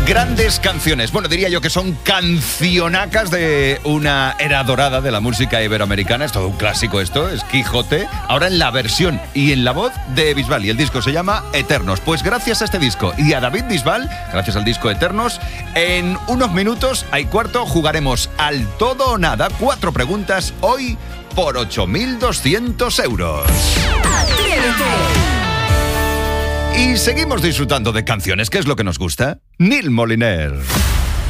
Grandes canciones. Bueno, diría yo que son cancionacas de una era dorada de la música iberoamericana. Es todo un clásico esto, es Quijote. Ahora en la versión y en la voz de Bisbal. Y el disco se llama Eternos. Pues gracias a este disco y a David Bisbal, gracias al disco Eternos, en unos minutos, a y cuarto, jugaremos al todo o nada. 4 preguntas hoy por 8.200 euros. Y seguimos disfrutando de canciones, que es lo que nos gusta. Neil Moliner.